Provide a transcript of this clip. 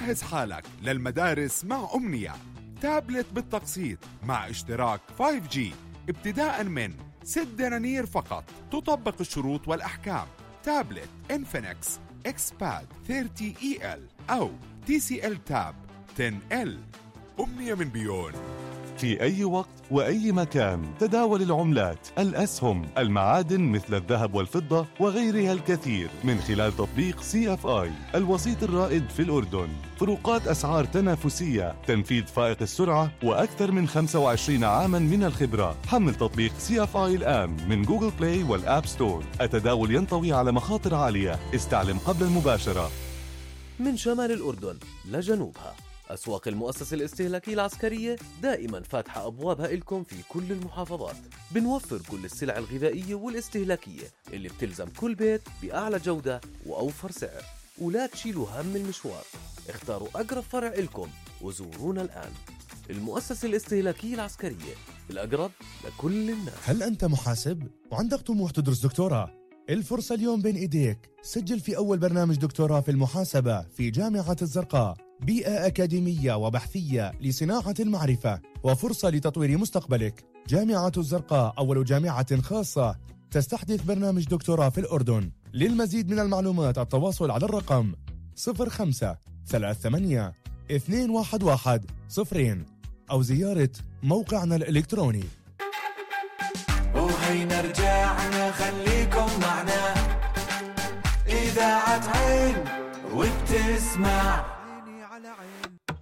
جهز حالك للمدارس مع أمنية. تابلت بالتقسيط مع اشتراك 5G ابتداء من 6 دنانير فقط. تطبق الشروط والأحكام. تابلت إنفينكس إكسباد 30EL أو TCL تاب 10L. أمنية من بيون. في أي وقت وأي مكان تداول العملات، الأسهم، المعادن مثل الذهب والفضة وغيرها الكثير من خلال تطبيق CFI الوسيط الرائد في الأردن. فروقات أسعار تنافسية، تنفيذ فائق السرعة، وأكثر من 25 عاما من الخبرة. حمل تطبيق CFI الآن من جوجل بلاي والآب ستور. التداول ينطوي على مخاطر عالية، استعلم قبل المباشرة. من شمال الأردن لجنوبها، أسواق المؤسسة الاستهلاكية العسكرية دائما فاتحة أبوابها إلكم في كل المحافظات. بنوفر كل السلع الغذائية والاستهلاكية اللي بتلزم كل بيت بأعلى جودة وأوفر سعر. ولا تشيلوا هم المشوار، اختاروا أقرب فرع إلكم وزورونا الآن. المؤسسة الاستهلاكية العسكرية، الأقرب لكل الناس. هل أنت محاسب وعندك طموح تدرس دكتوراه؟ الفرصة اليوم بين إيديك. سجل في أول برنامج دكتوراه في المحاسبة في جامعة الزرقاء. بيئة أكاديمية وبحثية لصناعة المعرفة وفرصة لتطوير مستقبلك. جامعة الزرقاء أول جامعة خاصة تستحدث برنامج دكتوراه في الأردن. للمزيد من المعلومات التواصل على الرقم 0538 أو زيارة موقعنا الإلكتروني. وهينا رجعنا، خليكم معنا، إذاعة عين وبتسمع.